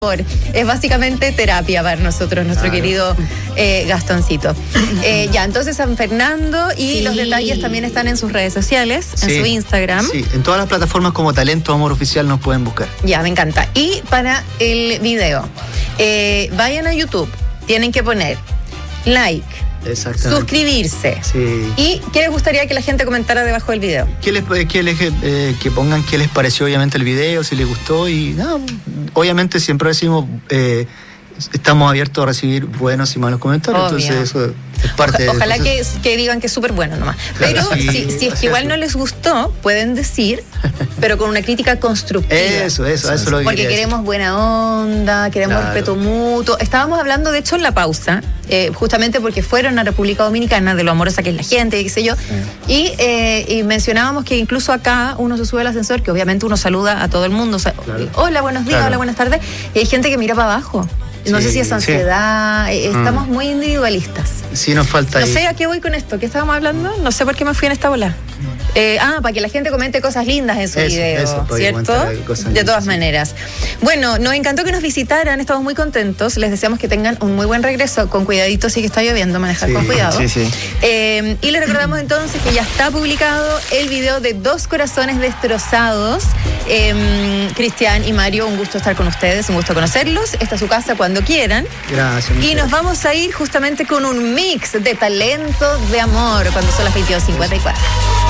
Es básicamente terapia para nosotros, nuestro querido Gastoncito. Ya, entonces San Fernando y los detalles también están en sus redes sociales, en su Instagram. Sí, en todas las plataformas como Talento Amor Oficial nos pueden buscar. Ya, me encanta. Y para el video, vayan a YouTube, tienen que poner like, suscribirse. Sí. ¿Y qué les gustaría que la gente comentara debajo del video? Que pongan qué les pareció obviamente el video, si les gustó y obviamente siempre decimos estamos abiertos a recibir buenos y malos comentarios. Obvio. Entonces eso es parte Ojalá que digan que es súper bueno nomás. Claro, pero si es que igual no les gustó, pueden decir, pero con una crítica constructiva. Eso es lo que porque queremos buena onda, queremos respeto mutuo. Estábamos hablando, de hecho, en la pausa, justamente porque fueron a República Dominicana, de lo amorosa que es la gente, qué sé yo, y mencionábamos que incluso acá uno se sube al ascensor, que obviamente uno saluda a todo el mundo. O sea, hola, buenos días, hola, buenas tardes. Y hay gente que mira para abajo. No sé si es ansiedad, estamos muy individualistas. Sí, nos falta ahí. No sé a qué voy con esto, ¿qué estábamos hablando? No sé por qué me fui en esta bola. Para que la gente comente cosas lindas en su video, ¿cierto? De todas maneras. Bueno, nos encantó que nos visitaran, estamos muy contentos, les deseamos que tengan un muy buen regreso, con cuidadito, sí que está lloviendo, manejar con cuidado. Y les recordamos entonces que ya está publicado el video de Dos Corazones Destrozados. Cristian y Mario, un gusto estar con ustedes, un gusto conocerlos. Esta es su casa cuando quieran. Gracias. Y nos vamos a ir justamente con un mix de talento, de amor, cuando son las 22:54.